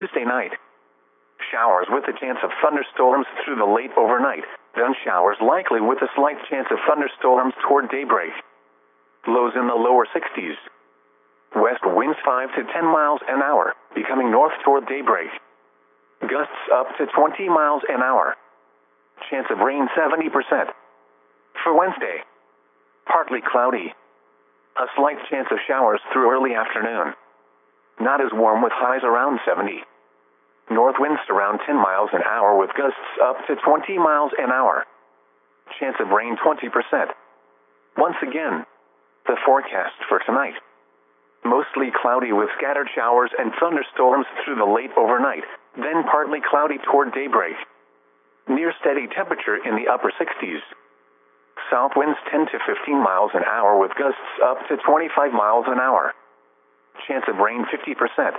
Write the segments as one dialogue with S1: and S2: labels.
S1: Tuesday night. Showers with a chance of thunderstorms through the late overnight, then showers likely with a slight chance of thunderstorms toward daybreak. Lows in the lower 60s. West winds 5 to 10 miles an hour, becoming north toward daybreak. Gusts up to 20 miles an hour. Chance of rain 70%. For Wednesday. Partly cloudy. A slight chance of showers through early afternoon. Not as warm with highs around 70. North winds around 10 miles an hour with gusts up to 20 miles an hour. Chance of rain 20%. Once again, the forecast for tonight. Mostly cloudy with scattered showers and thunderstorms through the late overnight, then partly cloudy toward daybreak. Near steady temperature in the upper 60s. South winds 10 to 15 miles an hour with gusts up to 25 miles an hour. Chance of rain 50%.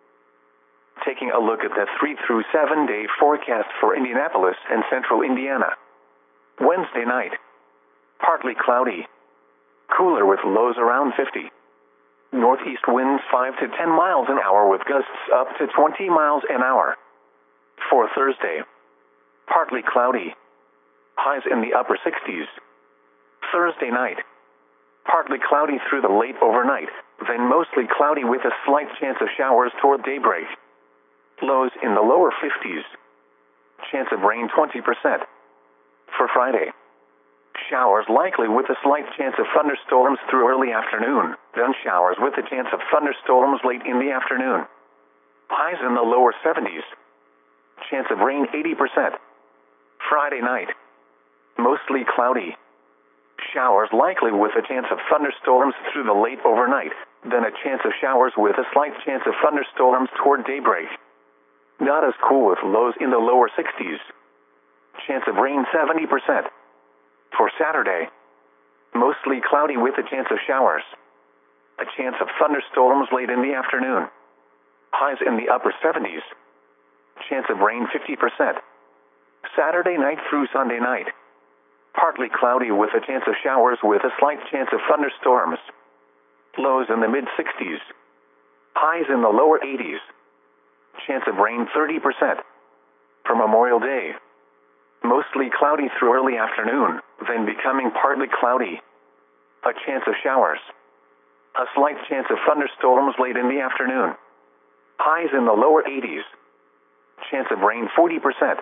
S1: Taking a look at the 3 through 7 day forecast for Indianapolis and central Indiana. Wednesday night. Partly cloudy. Cooler with lows around 50. Northeast winds 5 to 10 miles an hour with gusts up to 20 miles an hour. For Thursday. Partly cloudy. Highs in the upper 60s. Thursday night. Partly cloudy through the late overnight, then mostly cloudy with a slight chance of showers toward daybreak. Lows in the lower 50s. Chance of rain 20%. For Friday. Showers likely with a slight chance of thunderstorms through early afternoon, then showers with a chance of thunderstorms late in the afternoon. Highs in the lower 70s. Chance of rain 80%. Friday night. Mostly cloudy. Showers likely with a chance of thunderstorms through the late overnight, then a chance of showers with a slight chance of thunderstorms toward daybreak. Not as cool with lows in the lower 60s. Chance of rain 70%. For Saturday. Mostly cloudy with a chance of showers. A chance of thunderstorms late in the afternoon. Highs in the upper 70s. Chance of rain 50%. Saturday night through Sunday night. Partly cloudy with a chance of showers with a slight chance of thunderstorms. Lows in the mid-60s. Highs in the lower 80s. Chance of rain 30%. For Memorial Day. Mostly cloudy through early afternoon, then becoming partly cloudy. A chance of showers. A slight chance of thunderstorms late in the afternoon. Highs in the lower 80s. Chance of rain 40%.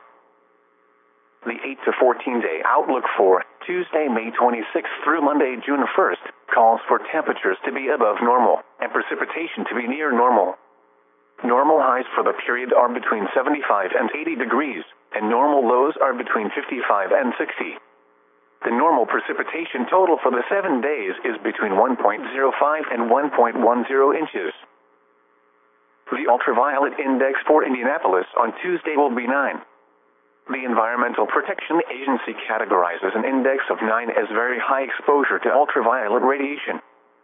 S1: The 8 to 14 day outlook for Tuesday, May 26th through Monday, June 1st, calls for temperatures to be above normal and precipitation to be near normal. Normal highs for the period are between 75 and 80 degrees, and normal lows are between 55 and 60. The normal precipitation total for the 7 days is between 1.05 and 1.10 inches. The ultraviolet index for Indianapolis on Tuesday will be 9. The Environmental Protection Agency categorizes an index of 9 as very high exposure to ultraviolet radiation.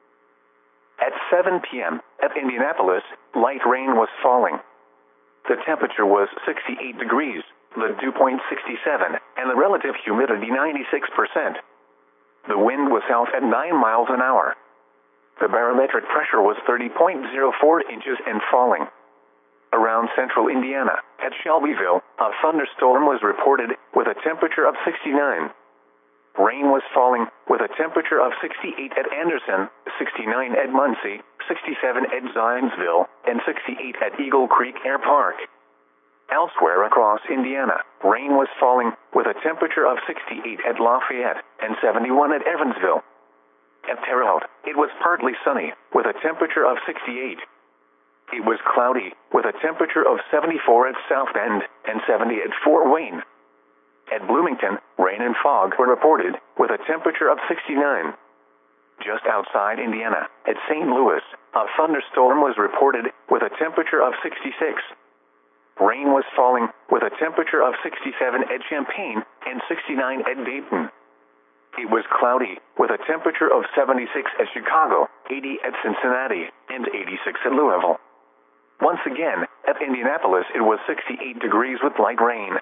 S1: At 7 p.m. at Indianapolis, light rain was falling. The temperature was 68 degrees, the dew point 67, and the relative humidity 96%. The wind was south at 9 miles an hour. The barometric pressure was 30.04 inches and falling. Around central Indiana, at Shelbyville, a thunderstorm was reported with a temperature of 69. Rain was falling with a temperature of 68 at Anderson, 69 at Muncie, 67 at Zionsville, and 68 at Eagle Creek Air Park. Elsewhere across Indiana, rain was falling with a temperature of 68 at Lafayette and 71 at Evansville. At Terre Haute, it was partly sunny with a temperature of 68. It was cloudy with a temperature of 74 at South Bend and 70 at Fort Wayne. At Bloomington, rain and fog were reported with a temperature of 69. Just outside Indiana, at St. Louis, a thunderstorm was reported with a temperature of 66. Rain was falling with a temperature of 67 at Champaign and 69 at Dayton. It was cloudy with a temperature of 76 at Chicago, 80 at Cincinnati, and 86 at Louisville. Once again, at Indianapolis it was 68 degrees with light rain.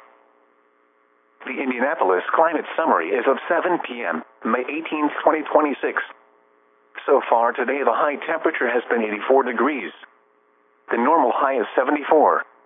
S1: The Indianapolis Climate Summary is of 7 p.m., May 18, 2026. So far today the high temperature has been 84 degrees. The normal high is 74.